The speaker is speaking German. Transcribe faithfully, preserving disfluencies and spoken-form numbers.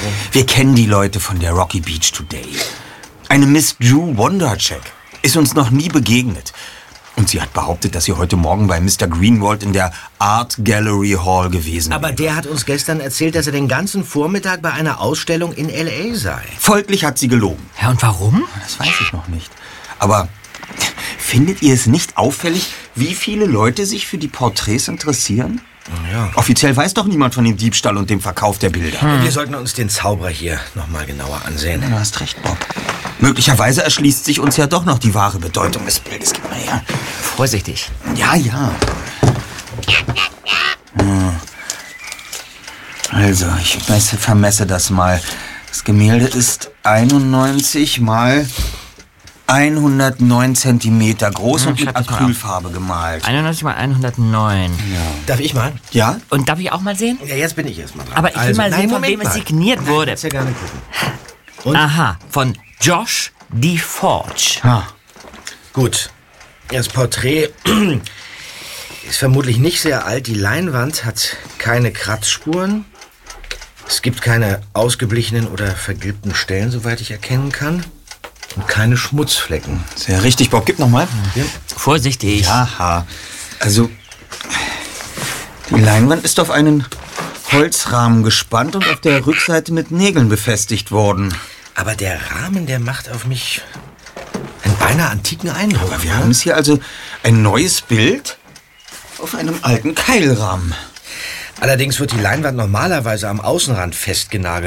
Wir kennen die Leute von der Rocky Beach Today. Eine Miss Drew Wondercheck ist uns noch nie begegnet. Und sie hat behauptet, dass sie heute Morgen bei Mister Greenwald in der Art Gallery Hall gewesen Aber wäre. der hat uns gestern erzählt, dass er den ganzen Vormittag bei einer Ausstellung in L A sei. Folglich hat sie gelogen. Ja, und warum? Das weiß ich noch nicht. Aber findet ihr es nicht auffällig, wie viele Leute sich für die Porträts interessieren? Ja. Offiziell weiß doch niemand von dem Diebstahl und dem Verkauf der Bilder. Hm. Wir sollten uns den Zauberer hier noch mal genauer ansehen. Du hast recht, Bob. Möglicherweise erschließt sich uns ja doch noch die wahre Bedeutung des Bildes. Gib mal her. Vorsichtig. Ja, ja. Also, ich messe, vermesse das mal. Das Gemälde ist einundneunzig mal hundertneun Zentimeter groß Hm, und mit schreib das mal Acrylfarbe gemalt. einundneunzig mal hundertneun. Darf ich mal? Ja? Und darf ich auch mal sehen? Ja, jetzt bin ich erst mal dran. Aber ich will Also, mal nein, sehen, von Moment wem es mal. signiert Nein, wurde. kannst ja gerne gucken. Und? Aha, von Josh DeForge. Ah. Gut. Das Porträt ist vermutlich nicht sehr alt. Die Leinwand hat keine Kratzspuren. Es gibt keine ausgeblichenen oder vergilbten Stellen, soweit ich erkennen kann. Und keine Schmutzflecken. Sehr richtig, Bob. Gib noch mal. Ja. Vorsichtig. Aha. Also, die Leinwand ist auf einen Holzrahmen gespannt und auf der Rückseite mit Nägeln befestigt worden. Aber der Rahmen, der macht auf mich einen beinahe antiken Eindruck. Aber wir haben es hier also ein neues Bild auf einem alten Keilrahmen. Allerdings wird die Leinwand normalerweise am Außenrand festgenagelt.